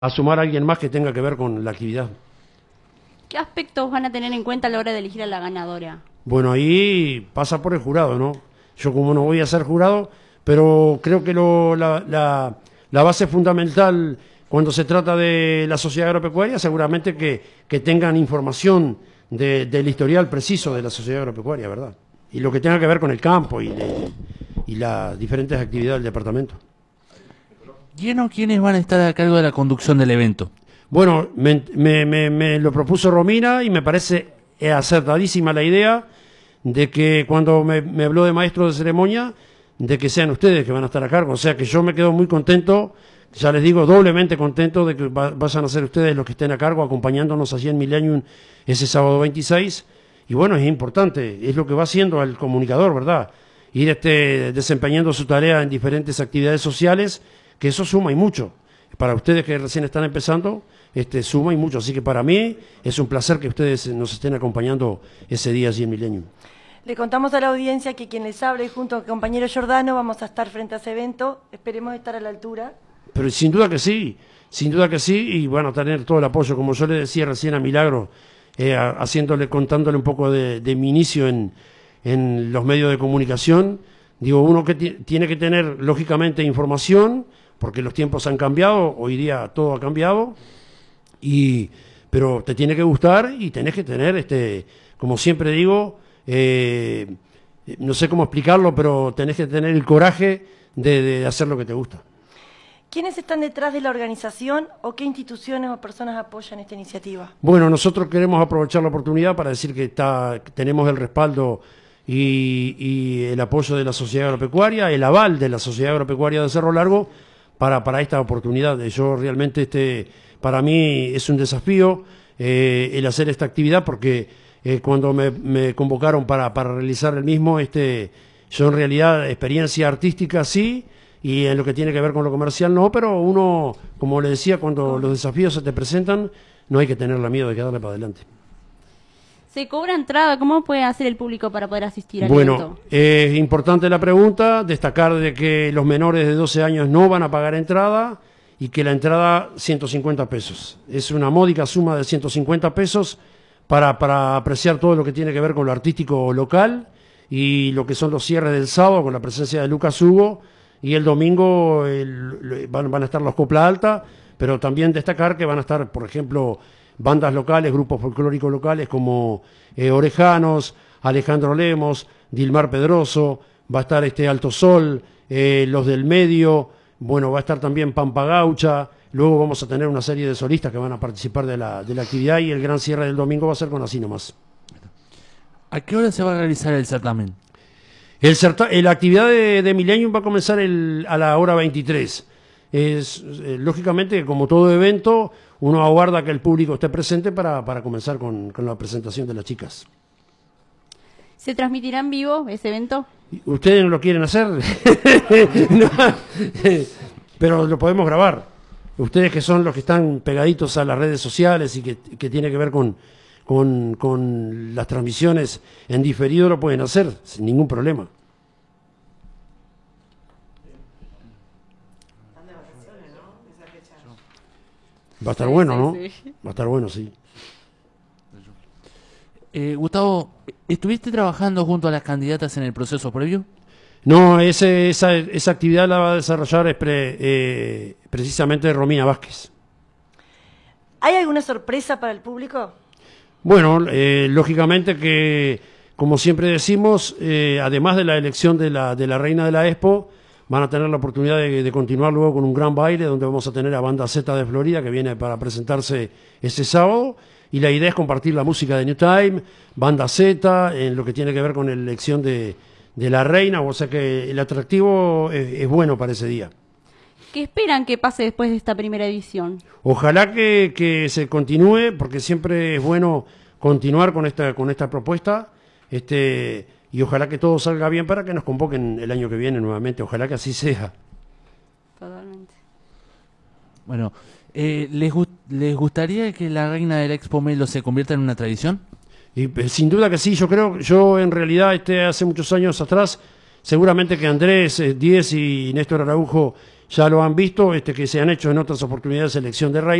a sumar a alguien más que tenga que ver con la actividad. ¿Qué aspectos van a tener en cuenta a la hora de elegir a la ganadora? Bueno, ahí pasa por el jurado, ¿no? Yo como no voy a ser jurado, pero creo que la base fundamental cuando se trata de la sociedad agropecuaria, seguramente que tengan información del historial preciso de la sociedad agropecuaria, ¿verdad? Y lo que tenga que ver con el campo y las diferentes actividades del departamento. ¿Quiénes van a estar a cargo de la conducción del evento? Bueno, me lo propuso Romina y me parece acertadísima la idea de que cuando me habló de maestro de ceremonia, de que sean ustedes que van a estar a cargo. O sea que yo me quedo muy contento, ya les digo, doblemente contento de que vayan a ser ustedes los que estén a cargo, acompañándonos allí en Millennium ese sábado 26. Y bueno, es importante, es lo que va haciendo el comunicador, ¿verdad? Ir desempeñando su tarea en diferentes actividades sociales, que eso suma y mucho. Para ustedes que recién están empezando, suma y mucho. Así que para mí es un placer que ustedes nos estén acompañando ese día allí en Millennium. Le contamos a la audiencia que quien les habla y junto al compañero Giordano vamos a estar frente a ese evento. Esperemos estar a la altura. Pero sin duda que sí, y van a tener todo el apoyo. Como yo le decía recién a Milagro, contándole un poco de mi inicio en los medios de comunicación, digo, uno que tiene que tener lógicamente información, porque los tiempos han cambiado, hoy día todo ha cambiado, pero te tiene que gustar y tenés que tener, como siempre digo, no sé cómo explicarlo, pero tenés que tener el coraje de hacer lo que te gusta. ¿Quiénes están detrás de la organización o qué instituciones o personas apoyan esta iniciativa? Bueno, nosotros queremos aprovechar la oportunidad para decir que tenemos el respaldo y el apoyo de la Sociedad Agropecuaria, el aval de la Sociedad Agropecuaria de Cerro Largo para esta oportunidad. Yo realmente, para mí es un desafío el hacer esta actividad porque cuando me convocaron para realizar el mismo, yo en realidad experiencia artística sí, y en lo que tiene que ver con lo comercial no, pero uno, como le decía, cuando los desafíos se te presentan, no hay que tenerle miedo de quedarle para adelante. ¿Se cobra entrada? ¿Cómo puede hacer el público para poder asistir al evento? Bueno, es importante la pregunta, destacar de que los menores de 12 años no van a pagar entrada y que la entrada 150 pesos. Es una módica suma de 150 pesos para apreciar todo lo que tiene que ver con lo artístico local y lo que son los cierres del sábado con la presencia de Lucas Hugo. Y el domingo van a estar los Copla Alta, pero también destacar que van a estar, por ejemplo, bandas locales, grupos folclóricos locales como Orejanos, Alejandro Lemos, Dilmar Pedroso, va a estar Alto Sol, los del medio, bueno, va a estar también Pampa Gaucha, luego vamos a tener una serie de solistas que van a participar de la actividad y el gran cierre del domingo va a ser con Así Nomás. ¿A qué hora se va a realizar el certamen? La actividad de Millennium va a comenzar a la hora 23. Lógicamente, como todo evento, uno aguarda que el público esté presente para comenzar con la presentación de las chicas. ¿Se transmitirá en vivo ese evento? ¿Ustedes no lo quieren hacer? No, pero lo podemos grabar. Ustedes que son los que están pegaditos a las redes sociales y que tiene que ver con las transmisiones en diferido lo pueden hacer sin ningún problema. Va a estar bueno, ¿no? Va a estar bueno, sí. Gustavo, ¿estuviste trabajando junto a las candidatas en el proceso previo? No, esa actividad la va a desarrollar precisamente Romina Vázquez. ¿Hay alguna sorpresa para el público? Bueno, lógicamente que, como siempre decimos, además de la elección de la reina de la Expo, van a tener la oportunidad de continuar luego con un gran baile donde vamos a tener a Banda Z de Florida que viene para presentarse ese sábado y la idea es compartir la música de New Time, Banda Z, en lo que tiene que ver con la elección de la reina, o sea que el atractivo es bueno para ese día. ¿Qué esperan que pase después de esta primera edición? Ojalá que se continúe, porque siempre es bueno continuar con esta propuesta, y ojalá que todo salga bien para que nos convoquen el año que viene nuevamente. Ojalá que así sea. Totalmente. Bueno, ¿les gustaría que la reina del Expo Melo se convierta en una tradición? Y, sin duda que sí. Yo en realidad hace muchos años atrás, seguramente que Andrés Díez y Néstor Araujo ya lo han visto, que se han hecho en otras oportunidades de elección de rey.